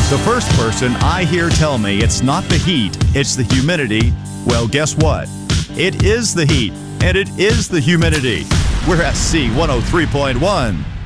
The first person I hear tell me it's not the heat, it's the humidity, well, guess what? It is the heat, and it is the humidity. We're SC 103.1.